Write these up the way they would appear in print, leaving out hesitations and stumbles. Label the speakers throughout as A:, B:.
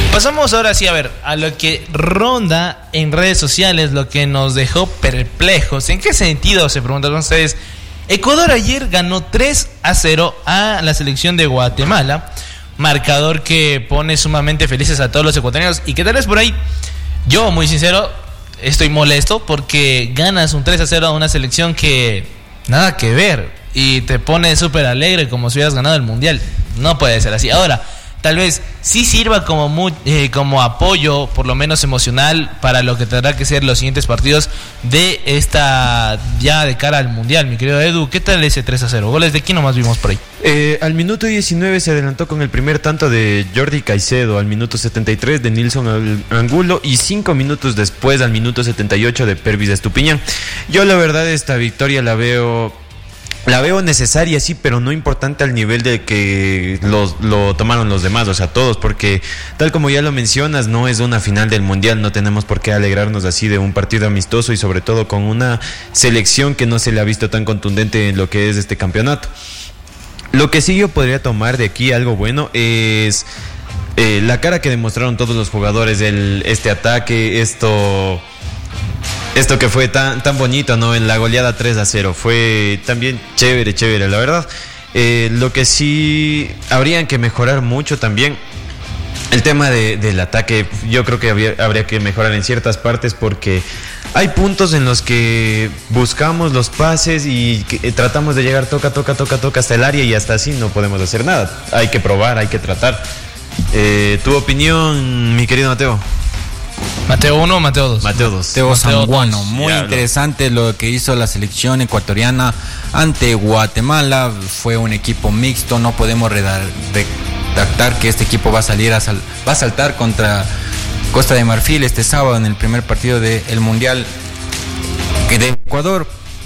A: Pasamos ahora sí, a ver, a lo que ronda en redes sociales, lo que nos dejó perplejos. ¿En qué sentido? Se preguntan ustedes. Ecuador ayer ganó 3-0 a la selección de Guatemala, marcador que pone sumamente felices a todos los ecuatorianos. Y que tal vez por ahí, yo muy sincero, estoy molesto porque ganas un 3-0 a una selección que nada que ver y te pone súper alegre como si hubieras ganado el Mundial. No puede ser así. Ahora, tal vez sí sirva como apoyo, por lo menos emocional, para lo que tendrá que ser los siguientes partidos de esta, ya de cara al Mundial. Mi querido Edu, ¿qué tal ese 3-0? ¿Goles de quién nomás vimos por ahí?
B: Al minuto 19 se adelantó con el primer tanto de Jordi Caicedo, al minuto 73 de Nilson Angulo y 5 minutos después, al minuto 78 de Pervis Estupiñán. Yo la verdad esta victoria la veo necesaria, sí, pero no importante al nivel de que lo tomaron los demás, o sea, todos, porque tal como ya lo mencionas, no es una final del Mundial, no tenemos por qué alegrarnos así de un partido amistoso y sobre todo con una selección que no se le ha visto tan contundente en lo que es este campeonato. Lo que sí yo podría tomar de aquí algo bueno es la cara que demostraron todos los jugadores, este ataque, esto que fue tan bonito, ¿no? En la goleada 3-0 fue también chévere, la verdad. Lo que sí habrían que mejorar mucho también, el tema del ataque. Yo creo que habría que mejorar en ciertas partes porque hay puntos en los que buscamos los pases y tratamos de llegar toca hasta el área y hasta así no podemos hacer nada. Hay que probar, hay que tratar. ¿Tu opinión, mi querido Mateo?
A: ¿Mateo 1 o Mateo 2?
B: Mateo 2.
C: Mateo Sanguano. Muy interesante lo que hizo la selección ecuatoriana ante Guatemala. Fue un equipo mixto. No podemos redactar que este equipo va a saltar contra Costa de Marfil este sábado en el primer partido del Mundial de Ecuador.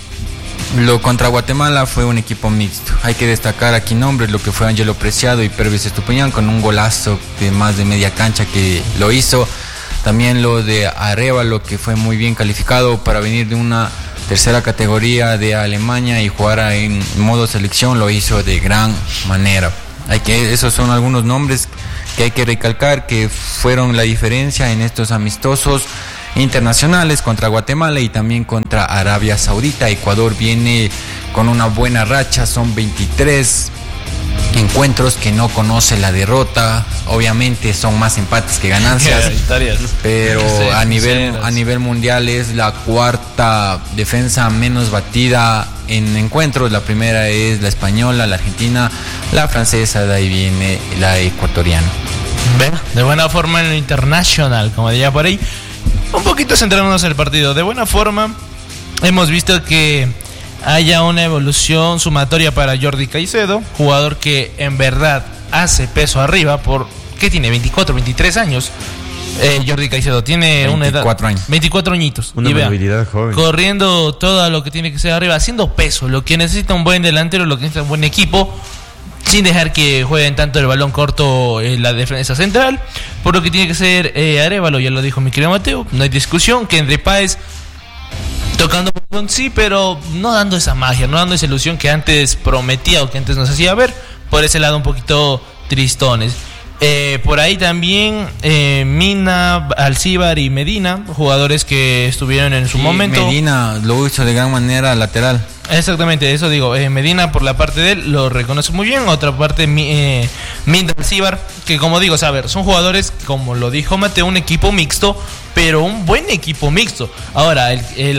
C: Contra Guatemala fue un equipo mixto. Hay que destacar aquí nombres, lo que fue Ángelo Preciado y Pervis Estupiñán con un golazo de más de media cancha que lo hizo. También lo de Arévalo, que fue muy bien calificado para venir de una tercera categoría de Alemania y jugar en modo selección, lo hizo de gran manera. Esos son algunos nombres que hay que recalcar que fueron la diferencia en estos amistosos internacionales contra Guatemala y también contra Arabia Saudita. Ecuador viene con una buena racha, son 23 encuentros que no conoce la derrota. Obviamente son más empates que ganancias, pero a nivel mundial es la cuarta defensa menos batida en encuentros. La primera es la española, la argentina, la francesa, de ahí viene la ecuatoriana.
A: De buena forma en lo internacional, como diría por ahí. Un poquito centrándonos en el partido. De buena forma hemos visto que haya una evolución sumatoria para Jordi Caicedo, jugador que en verdad hace peso arriba por, ¿qué tiene? 24, 23 años. Jordi Caicedo tiene una edad 24 añitos.
B: Una movilidad joven.
A: Corriendo todo lo que tiene que ser arriba, haciendo peso, lo que necesita un buen delantero, lo que necesita un buen equipo, sin dejar que jueguen tanto el balón corto en la defensa central, por lo que tiene que ser Arévalo, ya lo dijo mi querido Mateo, no hay discusión. Kendry Páez tocando sí, pero no dando esa magia, no dando esa ilusión que antes prometía o que antes nos hacía ver. Por ese lado un poquito tristones. Por ahí también Mina, Alcíbar y Medina, jugadores que estuvieron en su momento.
C: Medina lo hizo de gran manera lateral.
A: Exactamente, eso digo. Medina por la parte de él lo reconoce muy bien. Otra parte Mina, Alcíbar, que como digo, son jugadores, como lo dijo Mateo, un equipo mixto, pero un buen equipo mixto. Ahora, el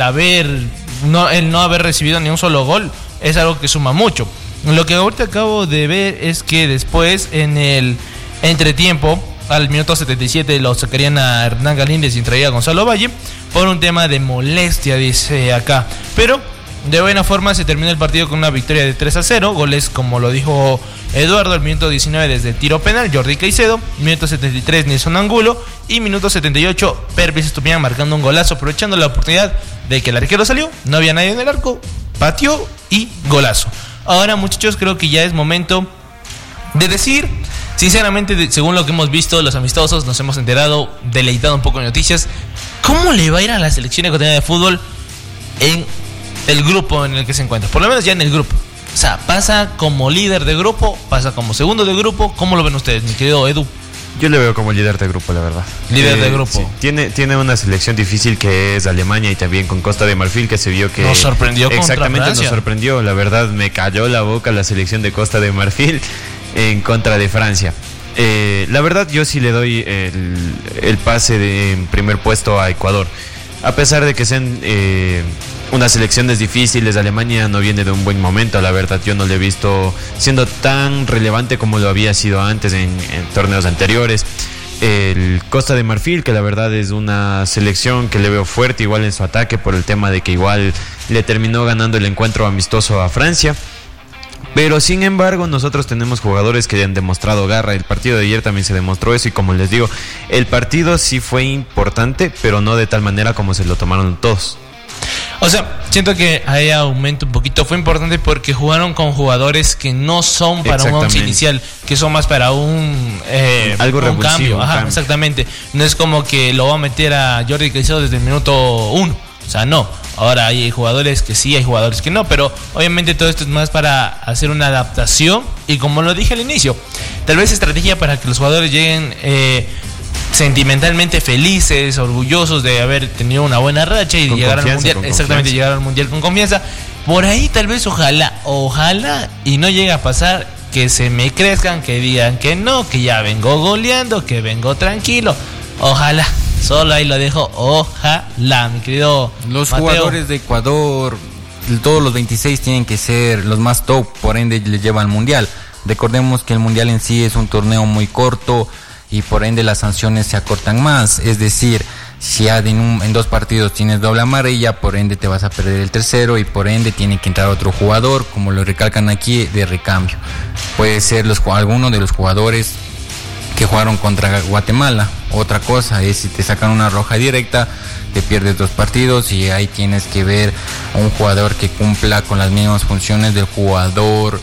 A: no haber recibido ni un solo gol es algo que suma mucho. Lo que ahorita acabo de ver es que después en el entretiempo, al minuto 77, lo sacarían a Hernán Galíndez y traía a Gonzalo Valle por un tema de molestia, dice acá. Pero de buena forma se terminó el partido con una victoria de 3-0. Goles, como lo dijo Eduardo, al minuto 19 desde tiro penal, Jordi Caicedo. Minuto 73, Nilson Angulo. Y minuto 78, Pervis Estupiñán marcando un golazo, aprovechando la oportunidad de que el arquero salió, no había nadie en el arco, pateó y golazo. Ahora, muchachos, creo que ya es momento de decir, sinceramente, según lo que hemos visto, los amistosos, nos hemos enterado, deleitado un poco en noticias, ¿cómo le va a ir a la selección ecuatoriana de fútbol en el grupo en el que se encuentra? Por lo menos ya en el grupo. O sea, pasa como líder de grupo, pasa como segundo de grupo. ¿Cómo lo ven ustedes, mi querido Edu?
B: Yo le veo como líder de grupo, la verdad.
A: Líder de grupo.
B: Sí, tiene una selección difícil que es Alemania y también con Costa de Marfil, que se vio que...
A: Nos sorprendió contra
B: exactamente,
A: Francia.
B: nos sorprendió. La verdad, me cayó la boca la selección de Costa de Marfil en contra de Francia. La verdad, yo sí le doy el pase de primer puesto a Ecuador. A pesar de que sean unas selecciones difíciles, Alemania no viene de un buen momento, la verdad yo no le he visto siendo tan relevante como lo había sido antes en torneos anteriores. El Costa de Marfil, que la verdad es una selección que le veo fuerte igual en su ataque por el tema de que igual le terminó ganando el encuentro amistoso a Francia. Pero sin embargo nosotros tenemos jugadores que han demostrado garra. El partido de ayer también se demostró eso y como les digo, el partido sí fue importante, pero no de tal manera como se lo tomaron todos.
A: O sea, siento que ahí aumento un poquito. Fue importante porque jugaron con jugadores que no son para un once inicial, que son más para
B: algo
A: un cambio. Ajá,
B: cambio.
A: Exactamente. No es como que lo va a meter a Jordi Caicedo desde el minuto 1. O sea, no. Ahora hay jugadores que sí, hay jugadores que no, pero obviamente todo esto es más para hacer una adaptación y como lo dije al inicio, tal vez estrategia para que los jugadores lleguen sentimentalmente felices, orgullosos de haber tenido una buena racha y
B: con
A: llegar al mundial, exactamente,
B: confianza.
A: llegar al mundial con confianza. Por ahí tal vez ojalá y no llegue a pasar que se me crezcan, que digan que no, que ya vengo goleando, que vengo tranquilo. Ojalá. Solo ahí lo dejo, ojalá, mi querido
C: Los
A: Mateo.
C: jugadores de Ecuador, todos los 26 tienen que ser los más top, por ende les lleva al mundial. Recordemos que el mundial en sí es un torneo muy corto y por ende las sanciones se acortan más. Es decir, si en 2 partidos tienes doble amarilla, por ende te vas a perder el tercero y por ende tiene que entrar otro jugador, como lo recalcan aquí, de recambio. Puede ser alguno de los jugadores que jugaron contra Guatemala. Otra cosa es si te sacan una roja directa, te pierdes 2 partidos y ahí tienes que ver a un jugador que cumpla con las mismas funciones del jugador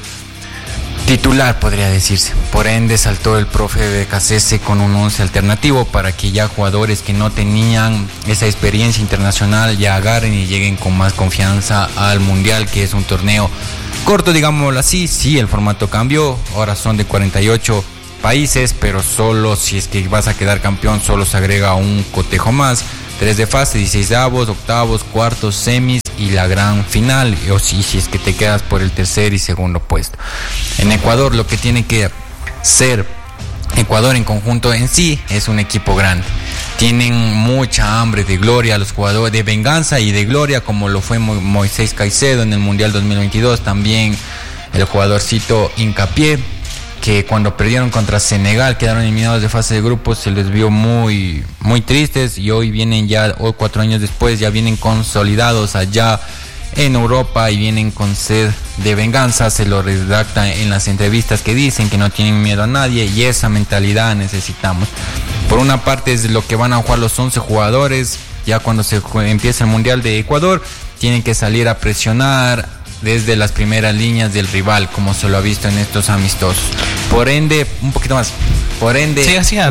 C: titular, podría decirse. Por ende saltó el profe de Becasese con un 11 alternativo para que ya jugadores que no tenían esa experiencia internacional ya agarren y lleguen con más confianza al mundial, que es un torneo corto, digámoslo así. Sí, el formato cambió, ahora son de 48 países, pero solo si es que vas a quedar campeón, solo se agrega un cotejo más. 3 de fase, 16avos, octavos, cuartos, semis y la gran final, o si es que te quedas por el tercer y segundo puesto. En Ecuador lo que tiene que ser Ecuador en conjunto en sí es un equipo grande. Tienen mucha hambre de gloria los jugadores, de venganza y de gloria, como lo fue Moisés Caicedo en el Mundial 2022, también el jugadorcito Hincapié, que cuando perdieron contra Senegal quedaron eliminados de fase de grupos, se les vio muy tristes y hoy vienen ya, 4 años después, ya vienen consolidados allá en Europa y vienen con sed de venganza. Se lo redactan en las entrevistas que dicen que no tienen miedo a nadie y esa mentalidad necesitamos. Por una parte es lo que van a jugar los 11 jugadores, ya cuando se empieza el Mundial de Ecuador, tienen que salir a presionar desde las primeras líneas del rival, como se lo ha visto en estos amistosos. Por ende, un poquito más. Por ende,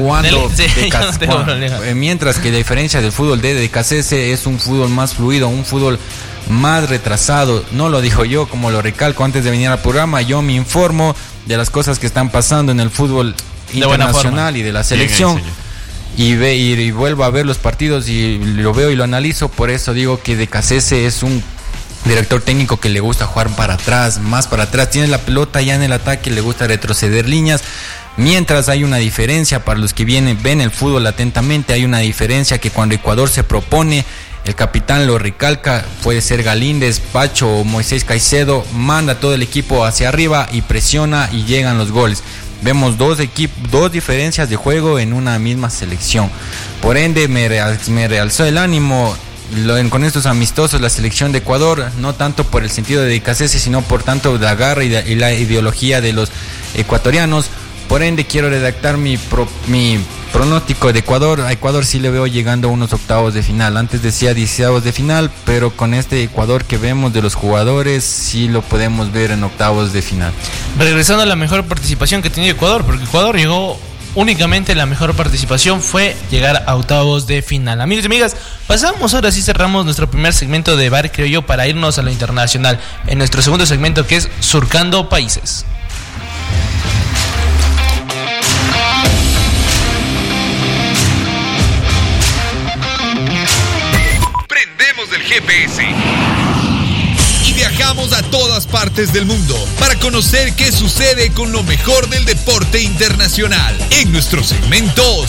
C: mientras que la diferencia del fútbol de Becasese es un fútbol más fluido, un fútbol más retrasado. No lo dijo yo, como lo recalco antes de venir al programa, yo me informo de las cosas que están pasando en el fútbol internacional y de la selección. Y vuelvo a ver los partidos y lo veo y lo analizo. Por eso digo que Becasese es un director técnico que le gusta jugar para atrás, más para atrás, tiene la pelota ya en el ataque, le gusta retroceder líneas, mientras hay una diferencia para los que ven el fútbol atentamente, hay una diferencia que cuando Ecuador se propone, el capitán lo recalca, puede ser Galíndez, Pacho o Moisés Caicedo, manda todo el equipo hacia arriba y presiona y llegan los goles. Vemos dos diferencias de juego en una misma selección. Por ende me realzó el ánimo con estos amistosos la selección de Ecuador, no tanto por el sentido de Becasese, sino por tanto la garra y la ideología de los ecuatorianos. Por ende quiero redactar mi pronóstico de Ecuador. A Ecuador sí le veo llegando a unos octavos de final. Antes decía 16avos de final, pero con este Ecuador que vemos de los jugadores sí lo podemos ver en octavos de final.
A: Regresando a la mejor participación que tenía Ecuador, porque Ecuador llegó únicamente, la mejor participación fue llegar a octavos de final. Amigos y amigas, pasamos ahora sí, cerramos nuestro primer segmento de Bar Criollo para irnos a lo internacional en nuestro segundo segmento, que es Surcando Países.
D: GPS. Y viajamos a todas partes del mundo para conocer qué sucede con lo mejor del deporte internacional en nuestro segmento